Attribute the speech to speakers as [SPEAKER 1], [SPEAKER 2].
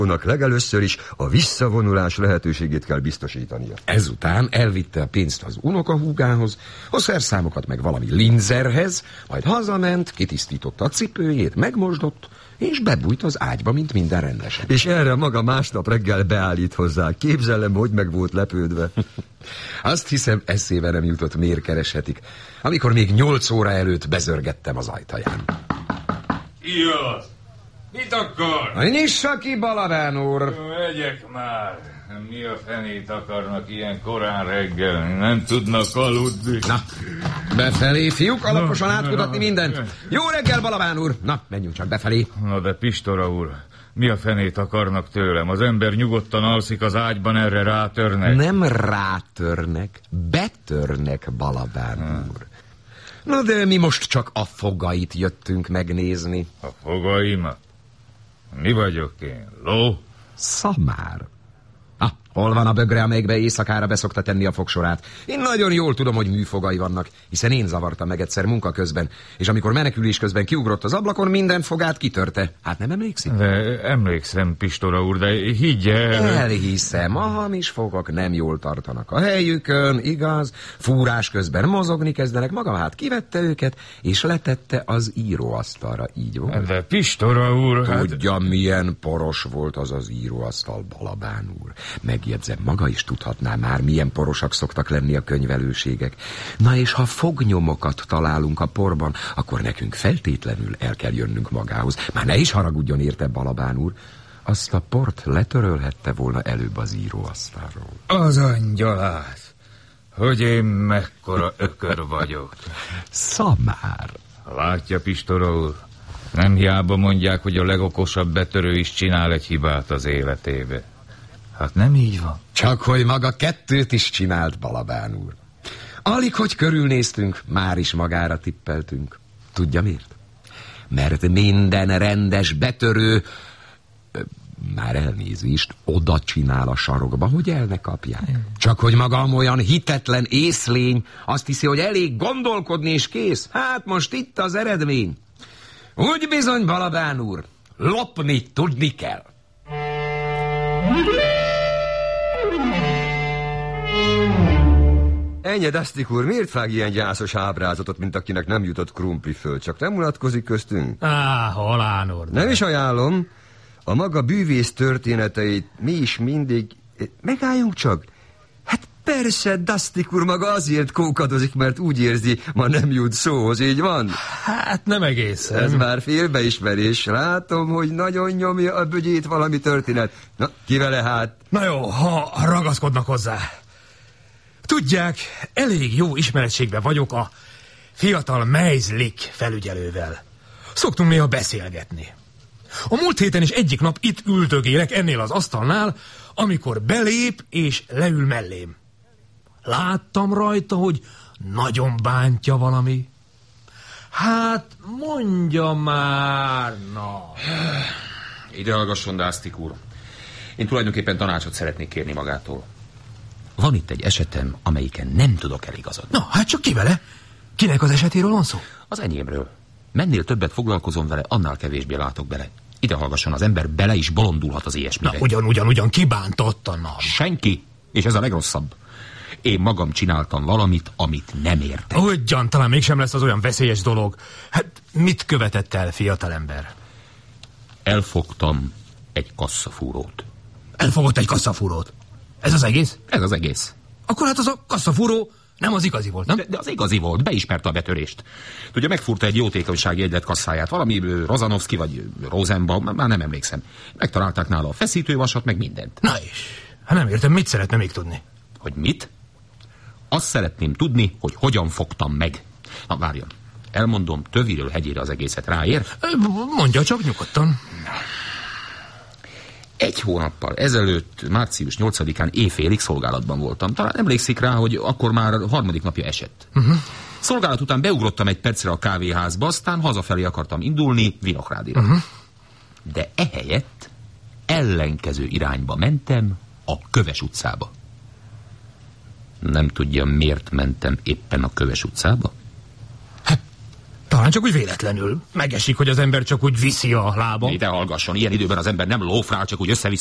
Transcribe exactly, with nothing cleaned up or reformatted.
[SPEAKER 1] legelőször is a visszavonulás lehetőségét kell biztosítania.
[SPEAKER 2] Ezután elvitte a pénzt az unokahúgához, a szerszámokat meg valami linzerhez, majd hazament, kitisztította a cipőjét, megmosdott, és bebújt az ágyba, mint minden rendesen.
[SPEAKER 1] És erre maga másnap reggel beállít hozzá. Képzelem, hogy meg volt lepődve.
[SPEAKER 2] Azt hiszem, eszébe nem jutott, miért kereshetik, amikor még nyolc óra előtt bezörgettem az ajtaján.
[SPEAKER 3] Ki az? Mit akar?
[SPEAKER 2] Nyissa ki, Balaván úr!
[SPEAKER 3] Megyek már. Mi a fenét akarnak ilyen korán reggel? Nem tudnak aludni.
[SPEAKER 2] Na, befelé, fiúk, alaposan átkutatni mindent. Jó reggel, Balaván úr! Na, menjünk csak befelé.
[SPEAKER 3] Na de Pistora úr, mi a fenét akarnak tőlem? Az ember nyugodtan alszik az ágyban, erre rátörnek.
[SPEAKER 2] Nem rátörnek, betörnek, Balaván hmm. úr. Na de mi most csak a fogait jöttünk megnézni.
[SPEAKER 3] A fogaimat? Mi vagyok én? Ló?
[SPEAKER 2] Szamár. Ah, hol van a bögre, amelyikbe éjszakára beszokta tenni a fogsorát? Én nagyon jól tudom, hogy műfogai vannak, hiszen én zavartam meg egyszer munka közben, és amikor menekülés közben kiugrott az ablakon, minden fogát kitörte. Hát nem emlékszik?
[SPEAKER 3] De emlékszem, Pistora úr, de higgye el...
[SPEAKER 2] Elhiszem, a hamis fogak nem jól tartanak a helyükön, igaz? Fúrás közben mozogni kezdenek, maga hát kivette őket, és letette az íróasztalra, így volt.
[SPEAKER 3] De Pistora úr...
[SPEAKER 2] Tudja, hát... milyen poros volt az az íróasztal, Balaván úr. Megjegyzem, maga is tudhatná már, milyen porosak szoktak lenni a könyvelőségek. Na és ha fognyomokat találunk a porban, akkor nekünk feltétlenül el kell jönnünk magához. Már ne is haragudjon érte, Balaván úr. Azt a port letörölhette volna előbb az íróasztalról.
[SPEAKER 3] Az angyalát, hogy én mekkora ökör vagyok.
[SPEAKER 2] Szamár.
[SPEAKER 3] Látja, Pistora úr, nem hiába mondják, hogy a legokosabb betörő is csinál egy hibát az életébe. Hát nem így van.
[SPEAKER 2] Csak hogy maga kettőt is csinált, Balaván úr. Alig, hogy körülnéztünk, már is magára tippeltünk. Tudja miért? Mert minden rendes betörő, már elnézést, oda csinál a sarokba, hogy el ne kapják. Csak hogy maga olyan hitetlen észlény, azt hiszi, hogy elég gondolkodni és kész. Hát most itt az eredmény. Úgy bizony, Balaván úr, lopni tudni kell.
[SPEAKER 1] Ennyi, Dasztik úr, miért vág ilyen gyászos ábrázatot, mint akinek nem jutott krumpli föl? Csak nem unatkozik köztünk?
[SPEAKER 4] Á, Halán úr.
[SPEAKER 1] Nem is ajánlom. A maga bűvész történeteit mi is mindig... Megálljunk csak. Hát persze, Dasztik úr maga azért kókadozik, mert úgy érzi, ma nem jut szóhoz, így van?
[SPEAKER 4] Hát nem egészen.
[SPEAKER 1] Ez már félbeismerés. Látom, hogy nagyon nyomja a bügyét valami történet. Na, ki vele hát?
[SPEAKER 4] Na jó, ha ragaszkodnak hozzá. Tudják, elég jó ismerettségben vagyok a fiatal Meislik felügyelővel. Szoktunk néha beszélgetni. A múlt héten is egyik nap itt üldögélek ennél az asztalnál, amikor belép és leül mellém. Láttam rajta, hogy nagyon bántja valami. Hát mondja már, na.
[SPEAKER 5] Ide hallgasson, Dasztik úr. Én tulajdonképpen tanácsot szeretnék kérni magától.
[SPEAKER 6] Van itt egy esetem, amelyiken nem tudok eligazodni.
[SPEAKER 4] Na, hát csak ki vele? Kinek az esetéről van szó?
[SPEAKER 6] Az enyémről. Mennél többet foglalkozom vele, annál kevésbé látok bele. Ide hallgasson, az ember bele is bolondulhat az ilyesmire.
[SPEAKER 4] Na, ugyan, ugyan, ugyan, ki bántotta, na?
[SPEAKER 6] Senki. És ez a legrosszabb. Én magam csináltam valamit, amit nem értek.
[SPEAKER 4] Ugyan, talán mégsem lesz az olyan veszélyes dolog. Hát mit követett el, fiatalember?
[SPEAKER 6] Elfogtam egy kasszafúrót.
[SPEAKER 4] Elfogott egy kasszafúrót? Ez az egész?
[SPEAKER 6] Ez az egész.
[SPEAKER 4] Akkor hát az a kasszafúró nem az igazi volt, nem?
[SPEAKER 6] De, de az igazi volt, beismerte a betörést. Tudja, megfúrta egy jótékonysági egylet kasszáját, valami Rozanovszki vagy Rosenbaum, már nem emlékszem. Megtalálták nála a feszítővasat, meg mindent.
[SPEAKER 4] Na és? Hát nem értem, mit szeretne még tudni?
[SPEAKER 6] Hogy mit? Azt szeretném tudni, hogy hogyan fogtam meg. Na, várjon. Elmondom töviről hegyére az egészet, ráér?
[SPEAKER 4] Mondja csak nyugodtan.
[SPEAKER 6] Egy hónappal ezelőtt, március nyolcadikán éjfélig szolgálatban voltam. Talán emlékszik rá, hogy akkor már harmadik napja esett. Uh-huh. Szolgálat után beugrottam egy percre a kávéházba, aztán hazafelé akartam indulni Vinohrádira. Uh-huh. De ehelyett ellenkező irányba mentem, a Köves utcába. Nem tudja, miért mentem éppen a Köves utcába?
[SPEAKER 4] Hát, Talán csak úgy véletlenül. Megesik, hogy az ember csak úgy viszi a lába.
[SPEAKER 6] Ide hallgasson, ilyen időben az ember nem lófrál, csak úgy össze